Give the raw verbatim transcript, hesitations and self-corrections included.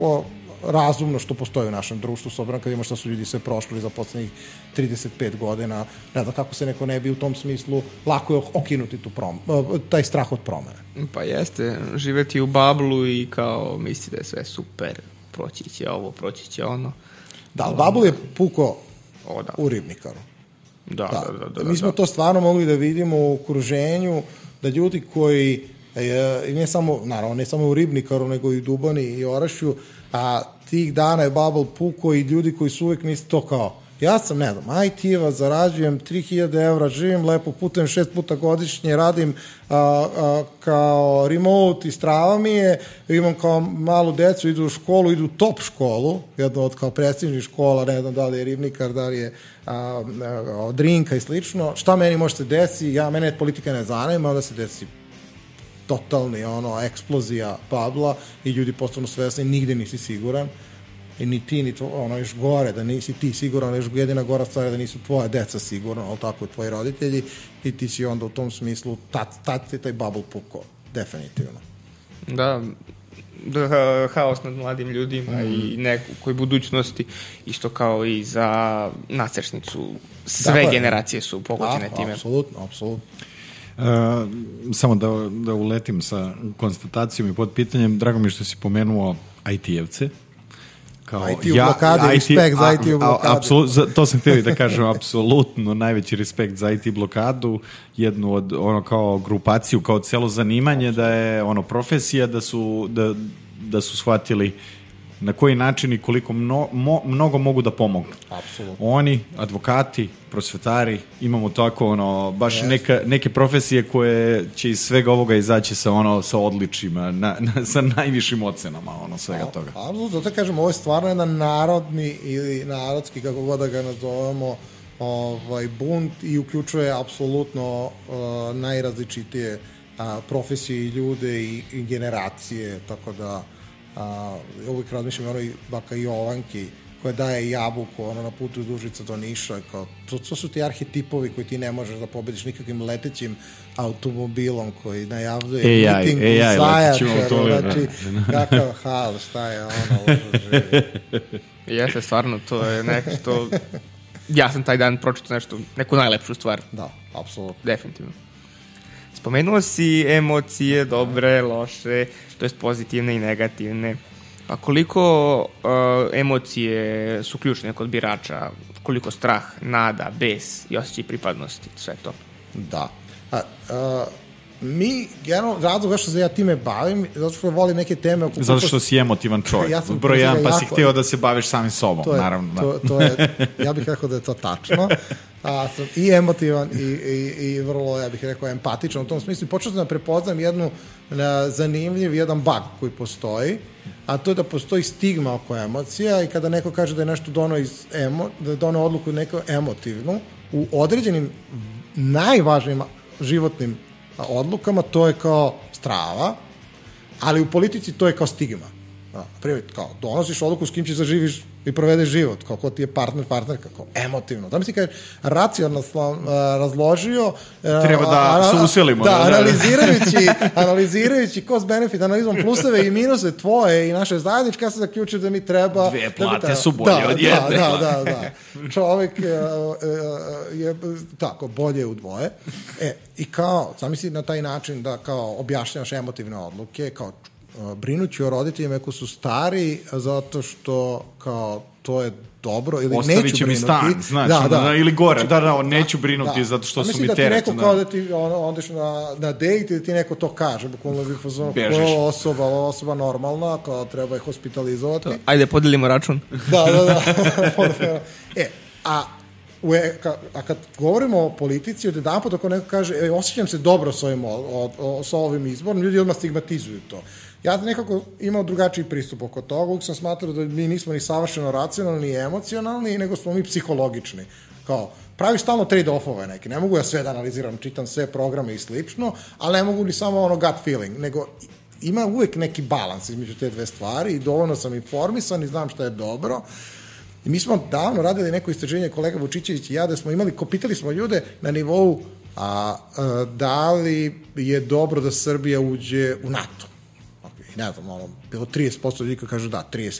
o, razumno što postoji u našem društvu, s obzirom kad ima šta su ljudi sve prošli za poslednjih trideset pet godina, ne znam kako se neko ne bi u tom smislu lako je okinuti tu prom, taj strah od promene. Pa jeste, živeti u bablu i kao misli da je sve super, proći će ovo, proći će ono. Da, ali bablu je puko o, da. u Ribnikaru. Da, da, da, da, da. Mi smo to stvarno mogli da vidimo u okruženju, da ljudi koji, i ne samo, naravno, ne samo u Ribnikaru, nego i u Dubani i Orašju, a tih dana je bubble puko i ljudi koji su uvek misli to kao, ja sam, ne znam, I T-eva, zarađujem tri hiljade evra, živim lepo, putujem šest puta godišnje, radim a, a, kao remote i strava mi je, imam kao malu decu, idu u školu, idu u top školu, jedno od kao prestižnih škola, ne znam da li je Ribnikar, da li je a, a, Drinka i slično, šta meni može se desi, ja, mene politika ne zanima, onda se desi totalni, ono, eksplozija babla i ljudi postanu svesni, nigde nisi siguran. I ni ti, ni tvo, ono, još gore, da nisi ti siguran, još jedina gora stvar je da nisu tvoja deca sigurna, ali tako i tvoji roditelji, i ti si onda u tom smislu, tad, tad ti taj bubble puko, definitivno. Da, da haos nad mladim ljudima mm. i nekoj budućnosti, isto kao i za nacršnicu. Sve dakle, generacije su pogođene da, time. Apsolutno, apsolutno. Uh, samo da, da uletim sa konstatacijom i pod pitanjem, drago mi što si pomenuo I T-evce. Kao, I T u blokadi, ja, respekt za I T u blokadi. Apsolut, to sam htio da kažem, apsolutno najveći respekt za I T blokadu, jednu od, ono, kao grupaciju, kao celo zanimanje, da je, ono, profesija, da su, da, da su shvatili na koji način i koliko mno, mo, mnogo mogu da pomognu. Apsolutno. Oni, advokati, prosvetari, imamo tako, ono, baš yes. neka, neke profesije koje će iz svega ovoga izaći sa, ono, sa odličima, na, na, sa najvišim ocenama, ono, svega no, toga. Apsolutno, zato kažem, ovo je stvarno jedan narodni ili narodski, kako god da ga nazovemo, ovaj, bunt i uključuje apsolutno uh, najrazličitije uh, profesije i ljude i, i generacije, tako da a, uvijek razmišljam ono i baka Jovanki koja daje jabuku ono na putu od Užica do Niša, kao, to, to su ti arhetipovi koji ti ne možeš da pobediš nikakvim letećim automobilom koji najavljuje miting u Zajačaru, znači kakav hal, šta je ono živi. Jeste, stvarno, to je nešto, ja sam taj dan pročitao nešto, neku najlepšu stvar. Da, apsolutno. Definitivno. Spomenuo si emocije, dobre, loše, to jest pozitivne i negativne. Pa koliko uh, emocije su ključne kod birača? Koliko strah, nada, bes i osjećaj pripadnosti, sve to? Da. A, a, mi, generalno, razlog što se ja time bavim, zato što volim neke teme... Oko zato što si emotivan čovjek. Ja broj jedan, pa jako, si htio da se baviš samim sobom, to je, naravno. To, to je, ja bih rekao da je to tačno. A, sam i emotivan i, i, i vrlo, ja bih rekao, empatičan u tom smislu. Počeo sam da prepoznam jednu na, zanimljiv, jedan bug koji postoji, a to je da postoji stigma oko emocija i kada neko kaže da je nešto dono iz emo, da je dono odluku neko emotivnu, u određenim najvažnijim životnim odlukama to je kao strava, ali u politici to je kao stigma. Da, primjer, kao, donosiš odluku s kim ćeš da živiš i provedeš život, kao ko ti je partner, partnerka, kao emotivno. Da mi si kaže, racionalno razložio... Treba da se uselimo. Da, analizirajući, analizirajući cost benefit, analizom pluseve i minuse tvoje i naše zajedničke, ja sam zaključio da mi treba... Dve plate da su bolje da, od jedne. Da, da, da, da. Čovek je, je tako, bolje u dvoje. E, i kao, zamisli na taj način da kao objašnjavaš emotivne odluke, kao brinući o roditeljima ako su stari zato što kao to je dobro ili ostavit neću će brinuti. mi stan, znači, da, da. Da, ili gore, da, da, neću brinuti da. Zato što su mi teret. Mislim da ti neko kao da ti on, ondeš na, na dejt ili ti neko to kaže, bukvalno bih uzmano koja osoba, osoba normalna, kao treba je hospitalizovati. To, ajde, podelimo račun. Da, da, da. e, a U, ka, a kad govorimo o politici, od jedan pot ako neko kaže e, osjećam se dobro s ovim, o, o, s ovim izborom, ljudi odmah stigmatizuju to. Ja nekako imao drugačiji pristup oko toga, uvijek sam smatrao da mi nismo ni savršeno racionalni ni emocionalni, nego smo mi psihologični. Kao, praviš stalno trade-offove neki, ne mogu ja sve da analiziram, čitam sve programe i slično, ali ne mogu ni samo ono gut feeling, nego ima uvijek neki balans između te dve stvari i dovoljno sam informisan i znam šta je dobro. I mi smo davno radili neko istraženje, kolega Vučićević i ja, da smo imali, pitali smo ljude na nivou a, a, da li je dobro da Srbija uđe u NATO. Okay. ne znam, ono, bilo trideset posto ljudi koji kažu da, trideset